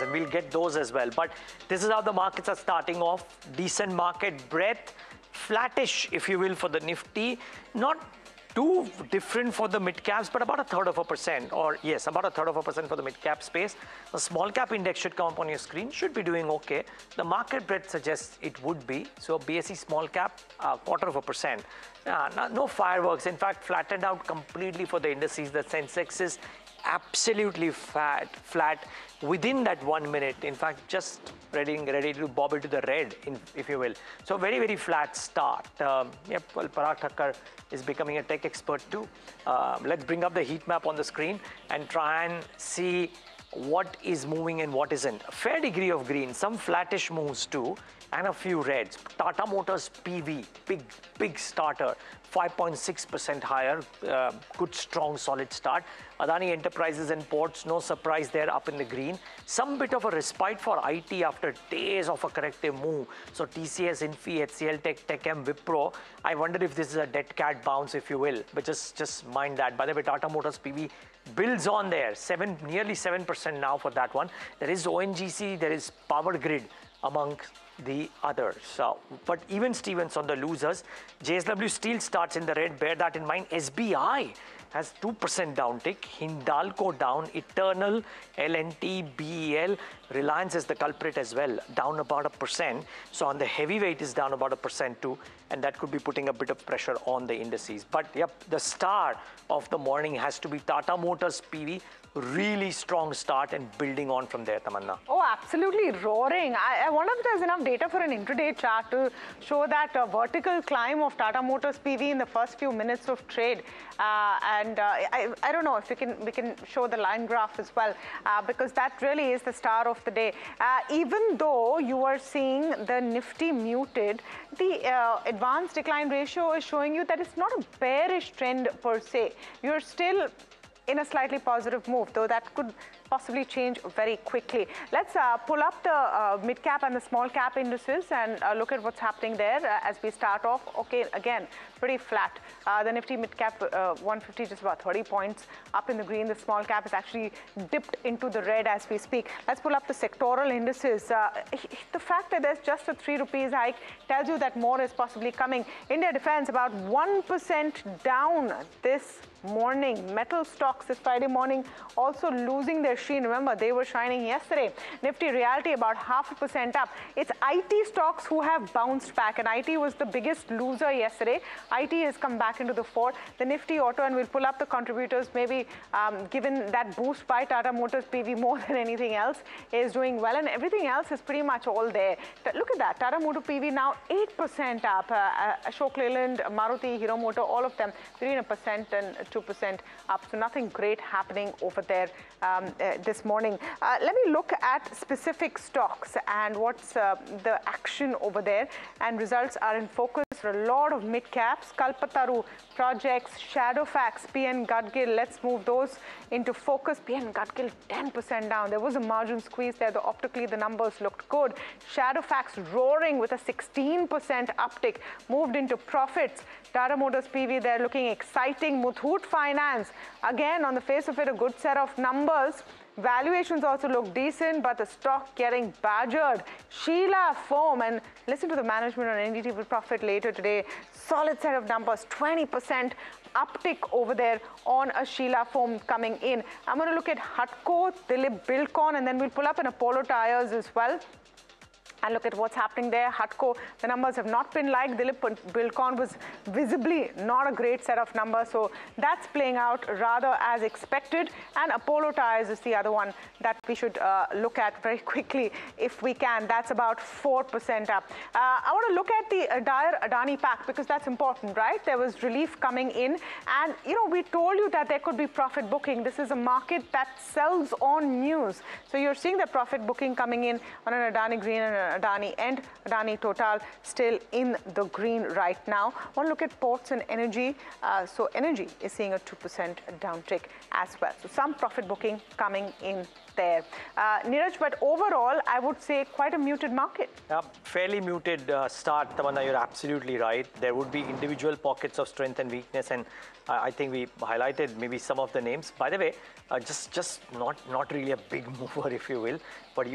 and we'll get those as well. But this is how the markets are starting off. Decent market breadth, flattish, if you will, for the Nifty. Not too different for the mid caps, but about 1/3%, or yes, about 1/3% for the mid cap space. The small cap index should come up on your screen, should be doing okay. The market breadth suggests it would be. So BSE small cap, 1/4%. No fireworks. In fact, flattened out completely for the indices. The Sensex is absolutely flat within that 1 minute. In fact, just ready to bob into the red, if you will. So very, very flat start. Well, Parag Thakkar is becoming a tech expert too. Let's bring up the heat map on the screen and try and see what is moving and what isn't. A fair degree of green, some flattish moves too, and a few reds. Tata Motors PV, big starter, 5.6% higher, good, strong, solid start. Adani Enterprises and Ports, no surprise there, up in the green. Some bit of a respite for IT after days of a corrective move. So TCS, Infi, HCL Tech, Techem, Wipro. I wonder if this is a dead cat bounce, if you will, but just mind that. By the way, Tata Motors PV builds on there, nearly 7% now for that one. There is ONGC, there is Power Grid among the others. But even Stevens on the losers. JSW Steel starts in the red, bear that in mind. SBI has 2% downtick. Hindalco down. Eternal, L&T, BEL. Reliance is the culprit as well, down about 1%. So on the heavyweight is down about 1% too, and that could be putting a bit of pressure on the indices. But yep, the star of the morning has to be Tata Motors PV. Really strong start and building on from there, Tamanna. Oh, absolutely roaring. I wonder if there's enough data for an intraday chart to show that vertical climb of Tata Motors PV in the first few minutes of trade. I don't know if we can show the line graph as well, because that really is the star of the day. Even though you are seeing the Nifty muted, the advanced decline ratio is showing you that it's not a bearish trend per se. You're still in a slightly positive move, though that could possibly change very quickly. Let's pull up the mid-cap and the small-cap indices and look at what's happening there as we start off. Okay, again, pretty flat. The Nifty mid-cap 150, just about 30 points up in the green. The small-cap is actually dipped into the red as we speak. Let's pull up the sectoral indices. The fact that there's just a 3 rupees hike tells you that more is possibly coming. India Defence about 1% down this morning. Metal stocks this Friday morning also losing their sheen. Remember, they were shining yesterday. Nifty Realty about 0.5% up. It's IT stocks who have bounced back, and IT was the biggest loser yesterday. IT has come back into the fore. The Nifty Auto, and we'll pull up the contributors, maybe given that boost by Tata Motors PV more than anything else, is doing well, and everything else is pretty much all there. Look at that. Tata Motor PV now 8% up. Ashok Leyland, Maruti, Hero Motor, all of them between 1% and 2% up. So nothing great happening over there this morning. Let me look at specific stocks and what's the action over there. And results are in focus for a lot of mid caps. Kalpataru Projects, Shadowfax, PN Gadgil. Let's move those into focus. PN Gadgil 10% down. There was a margin squeeze there, though optically the numbers looked good. Shadowfax roaring with a 16% uptick, moved into profits. Tata Motors PV, they're looking exciting. Muthoot Finance, again, on the face of it, a good set of numbers. Valuations also look decent, but the stock getting badgered. Sheela Foam, and listen to the management on NDT with profit later today. Solid set of numbers, 20% uptick over there on a Sheela Foam coming in. I'm going to look at Hutco, Dilip Bilcon, and then we'll pull up an Apollo Tyres as well. And look at what's happening there. Hutco, the numbers have not been like. Dilip Bilcon was visibly not a great set of numbers. So that's playing out rather as expected. And Apollo Tyres is the other one that we should look at very quickly if we can. That's about 4% up. I want to look at the Dyer Adani pack because that's important, right? There was relief coming in. And, you know, we told you that there could be profit booking. This is a market that sells on news. So you're seeing the profit booking coming in on an Adani Green and an Adani and Adani Total still in the green right now. I want to look at ports and energy. So energy is seeing a 2% downtick as well. So some profit booking coming in there. Neeraj, but overall, I would say quite a muted market. Fairly muted start, Tamanna, you're absolutely right. There would be individual pockets of strength and weakness, and I think we highlighted maybe some of the names. By the way, just not really a big mover, if you will, but